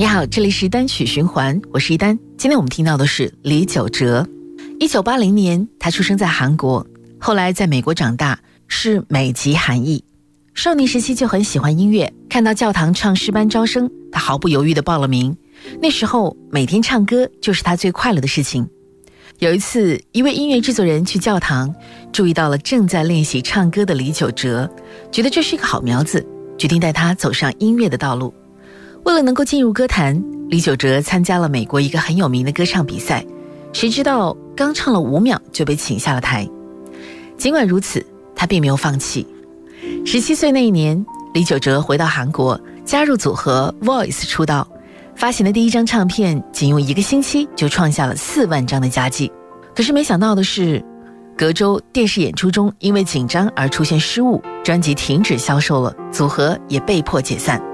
你好，这里是单曲循环，我是一丹。今天我们听到的是李玖哲。1980年，他出生在韩国，后来在美国长大，是美籍韩裔。少年时期就很喜欢音乐，看到教堂唱诗班招生，他毫不犹豫地报了名。那时候每天唱歌就是他最快乐的事情。有一次，一位音乐制作人去教堂，注意到了正在练习唱歌的李玖哲，觉得这是一个好苗子，决定带他走上音乐的道路。为了能够进入歌坛，李玖哲参加了美国一个很有名的歌唱比赛，谁知道刚唱了5秒就被请下了台。尽管如此，他并没有放弃。17岁那一年，李玖哲回到韩国，加入组合 Voice 出道，发行的第一张唱片仅用1个星期就创下了4万张的佳绩。可是没想到的是，隔周电视演出中因为紧张而出现失误，专辑停止销售了，组合也被迫解散。